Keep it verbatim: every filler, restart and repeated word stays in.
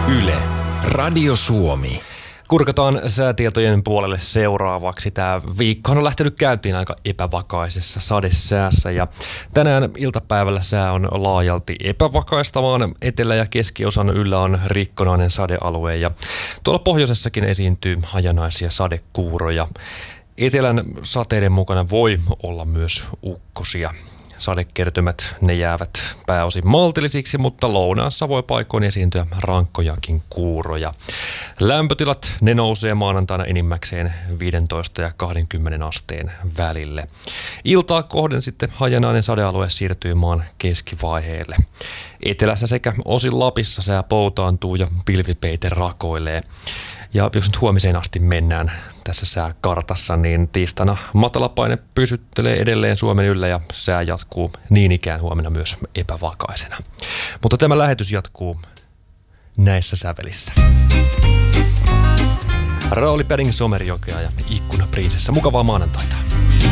Yle, Radio Suomi. Kurkataan säätietojen puolelle seuraavaksi. Tämä viikko on lähtenyt käyntiin aika epävakaisessa sadesäässä ja tänään iltapäivällä sää on laajalti epävakaista, vaan etelä- ja keskiosan yllä on rikkonainen sadealue ja tuolla pohjoisessakin esiintyy hajanaisia sadekuuroja. Etelän sateiden mukana voi olla myös ukkosia. Sadekertymät ne jäävät pääosin maltillisiksi, mutta lounaassa voi paikoin esiintyä rankkojakin kuuroja. Lämpötilat ne nousee maanantaina enimmäkseen viisitoista ja kaksikymmentä asteen välille. Iltaa kohden sitten hajanainen sadealue siirtyy maan keskivaiheelle. Etelässä sekä osin Lapissa sää poutaantuu ja pilvipeite rakoilee. Ja jos nyt huomiseen asti mennään tässä sääkartassa, niin tiistaina matalapaine pysyttelee edelleen Suomen yllä ja sää jatkuu niin ikään huomenna myös epävakaisena. Mutta tämä lähetys jatkuu näissä sävelissä. Rauli Päring Somerjokea ja Ikkuna Priisessä. Mukavaa maanantaita.